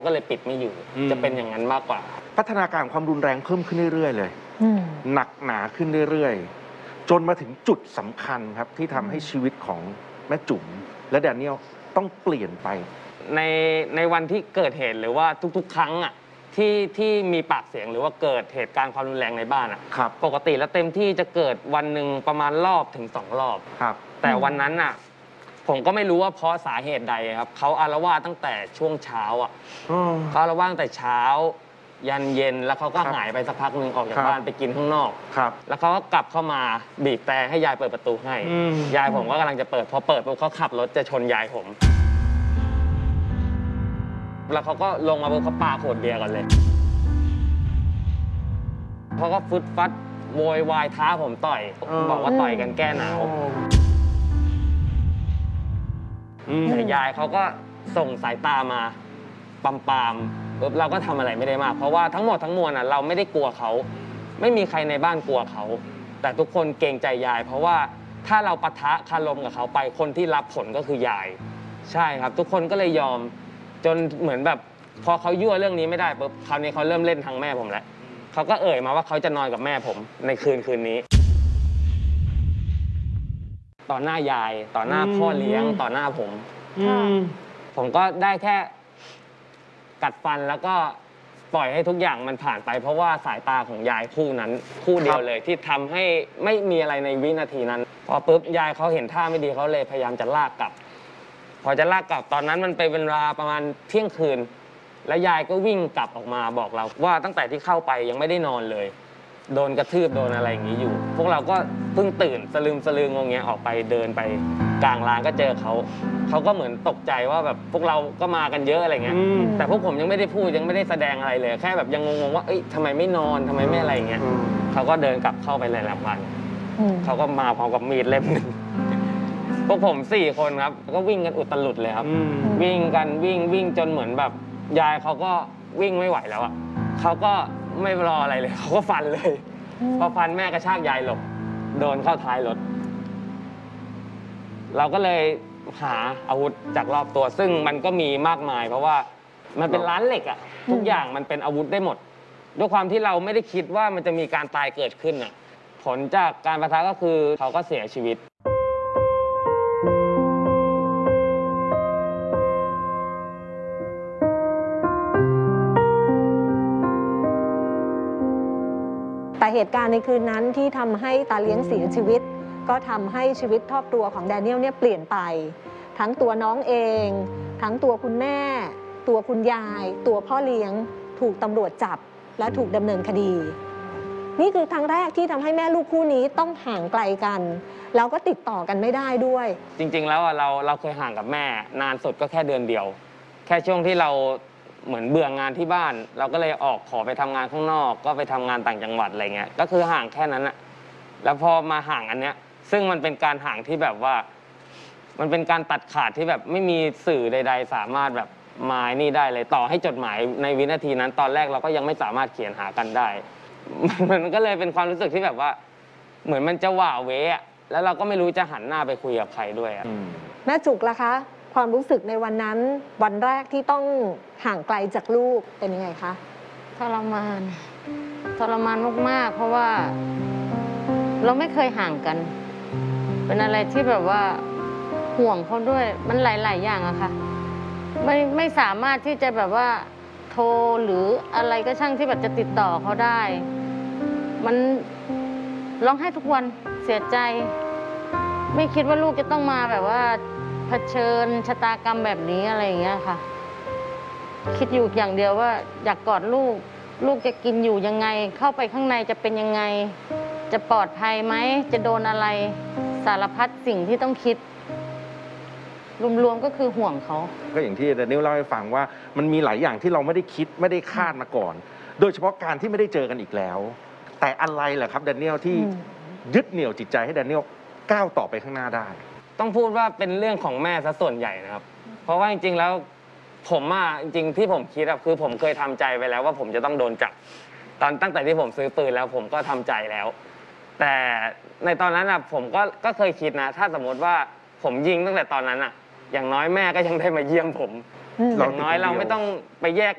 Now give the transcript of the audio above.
ก็เลยปิดไม่อยู่จะเป็นอย่างนั้นมากกว่าพัฒนาการความรุนแรงเพิ่มขึ้นเรื่อยๆเลยหนักหนาขึ้นเรื่อยๆจนมาถึงจุดสำคัญครับที่ทำให้ชีวิตของแม่จุ๋มและแดเนียลต้องเปลี่ยนไปในวันที่เกิดเหตุหรือว่าทุกๆครั้งอ่ะที่มีปากเสียงหรือว่าเกิดเหตุการณ์ความรุนแรงในบ้านอ่ะปกติแล้วเต็มที่จะเกิดวันหนึ่งประมาณรอบถึง2 รอบแต่วันนั้นอ่ะผมก็ไม่รู้ว่าเพราะสาเหตุใดครับเขาอาละวาดตั้งแต่ช่วงเช้าอ่ะเขาอาละวาดตั้งแต่เช้ายันเย็นแล้วเขาก็หายไปสักพักหนึ่งออกจากบ้านไปกินข้างนอกแล้วเขาก็กลับเข้ามาบีบแต่ให้ยายเปิดประตูให้ยายผมก็กำลังจะเปิดพอเปิดปุ๊บเขาขับรถจะชนยายผมแล้วเขาก็ลงมาปุ๊บเขาปาขวดเบียร์ก่อนเลยเขาก็ฟึดฟัดโวยวายท้าผมต่อยบอกว่าต่อยกันแก้หนาวแต่ยายเขาก็ส่งสายตามาปามปุ๊บเราก็ทำอะไรไม่ได้มากเพราะว่าทั้งหมดทั้งมวลเราไม่ได้กลัวเขาไม่มีใครในบ้านกลัวเขาแต่ทุกคนเกรงใจยายเพราะว่าถ้าเราปะทะคารมกับเขาไปคนที่รับผลก็คือยายใช่ครับทุกคนก็เลยยอมจนเหมือนแบบพอเขายั่วเรื่องนี้ไม่ได้ปุ๊บคราวนี้เขาเริ่มเล่นทางแม่ผมแล้วเขาก็เอ่ยมาว่าเขาจะนอนกับแม่ผมในคืนนี้ต่อหน้ายายต่อหน้าพ่อเลี้ยงต่อหน้าผมก็ได้แค่กัดฟันแล้วก็ปล่อยให้ทุกอย่างมันผ่านไปเพราะว่าสายตาของยายคู่นั้นคู่เดียวเลยที่ทำให้ไม่มีอะไรในวินาทีนั้นพอปุ๊บยายเขาเห็นท่าไม่ดีเขาเลยพยายามจะลากกลับพอจะลากกลับตอนนั้นมันเป็นเวลาประมาณเที่ยงคืนแล้วยายก็วิ่งกลับออกมาบอกเราว่าตั้งแต่ที่เข้าไปยังไม่ได้นอนเลยโดนกระทืบโดนอะไรอย่างนี้อยู่พวกเราก็เพิ่งตื่นสลึมงงเงี้ยออกไปเดินไปกลางร้านก็เจอเขาก็เหมือนตกใจว่าแบบพวกเราก็มากันเยอะอะไรเงี้ยแต่พวกผมยังไม่ได้พูดยังไม่ได้แสดงอะไรเลยแค่แบบยังงงว่าเอ้ยทำไมไม่นอนทำไมไม่อะไรเงี้ยเขาก็เดินกลับเข้าไปในหลังบ้านเขาก็มาพร้อมกับมีดเล่มหนึ่งพวกผม4 คนครับก็วิ่งกันอุตลุดเลยครับวิ่งกันวิ่งจนเหมือนแบบยายเขาก็วิ่งไม่ไหวแล้วอ่ะเขาก็ไม่รออะไรเลยเขาก็ฟันเลยพอฟันแม่กระชากยายหลบโดนเข้าท้ายรถเราก็เลยหาอาวุธจากรอบตัวซึ่งมันก็มีมากมายเพราะว่ามันเป็นร้านเหล็กอ่ะทุกอย่างมันเป็นอาวุธได้หมดด้วยความที่เราไม่ได้คิดว่ามันจะมีการตายเกิดขึ้นอ่ะผลจากการปะทะก็คือเขาก็เสียชีวิตแต่เหตุการณ์ในคืนนั้นที่ทำให้ตาเลี้ยงเสียชีวิตก็ทำให้ชีวิตครอบครัวของแดเนียลเนี่ยเปลี่ยนไปทั้งตัวน้องเองทั้งตัวคุณแม่ตัวคุณยายตัวพ่อเลี้ยงถูกตำรวจจับและถูกดำเนินคดีนี่คือครั้งแรกที่ทำให้แม่ลูกคู่นี้ต้องห่างไกลกันแล้วก็ติดต่อกันไม่ได้ด้วยจริงๆแล้วเราเคยห่างกับแม่นานสุดก็แค่เดือนเดียวแค่ช่วงที่เราเหมือนเบื่องานที่บ้านเราก็เลยขอไปทำงานข้างนอกก็ไปทำงานต่างจังหวัดอะไรเงี้ยก็คือห่างแค่นั้นอะแล้วพอมาห่างอันเนี้ยซึ่งมันเป็นการห่างที่แบบว่ามันเป็นการตัดขาดที่แบบไม่มีสื่อใดๆสามารถแบบมานี่ได้เลยต่อให้จดหมายในวินาทีนั้นตอนแรกเราก็ยังไม่สามารถเขียนหากันได้มันก็เลยเป็นความรู้สึกที่แบบว่าเหมือนมันจะหว่าเวะแล้วเราก็ไม่รู้จะหันหน้าไปคุยกับใครด้วยอะแม่จุกล่ะคะความรู้สึกในวันนั้นวันแรกที่ต้องห่างไกลจากลูกเป็นยังไงคะทรมานมากๆเพราะว่าเราไม่เคยห่างกันเป็นอะไรที่แบบว่าห่วงเขาด้วยมันหลายๆอย่างอะค่ะไม่สามารถที่จะแบบว่าโทรหรืออะไรก็ช่างที่แบบจะติดต่อเขาได้มันร้องไห้ทุกวันเสียใจไม่คิดว่าลูกจะต้องมาแบบว่าเผชิญชะตากรรมแบบนี้อะไรอย่างเงี้ยค่ะคิดอยู่อย่างเดียวว่าอยากกอดลูกจะกินอยู่ยังไงเข้าไปข้างในจะเป็นยังไงจะปลอดภัยไหมจะโดนอะไรสารพัดสิ่งที่ต้องคิดรวมๆก็คือห่วงเขาก็อย่างที่แดเนียลเล่าให้ฟังว่ามันมีหลายอย่างที่เราไม่ได้คิดไม่ได้คาดมาก่อนโดยเฉพาะการที่ไม่ได้เจอกันอีกแล้วแต่อะไรแหละครับแดเนียลที่ยึดเหนี่ยวจิตใจให้แดเนียลก้าวต่อไปข้างหน้าได้ต้องพูดว่าเป็นเรื่องของแม่ซะส่วนใหญ่นะครับเพราะว่าจริงๆแล้วผมจริงๆที่ผมคิดคือผมเคยทำใจไปแล้วว่าผมจะต้องโดนจับตั้งแต่ที่ผมซื้อปืนแล้วผมก็ทำใจแล้วแต่ในตอนนั้นผมก็เคยคิดนะถ้าสมมติว่าผมยิงตั้งแต่ตอนนั้นอย่างน้อยแม่ก็ยังได้มาเยี่ยมผมอย่างน้อยเราไม่ต้องไปแยก